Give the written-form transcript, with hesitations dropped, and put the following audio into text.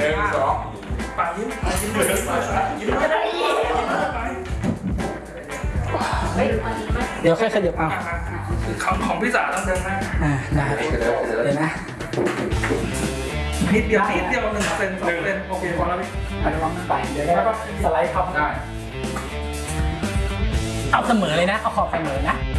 ปากยิ้มยิ้มก็ได้เดี๋ยวค่อยขยับเอาของพี่สาวต้องเดินหน้าได้เดี๋ยวนะนิดเดียว1 เซน2 เซนโอเคพอแล้วพี่ระวังไปเดี๋ยวได้สไลด์เข้าได้เอาเสมอเลยนะเอาขอบเสมอนะ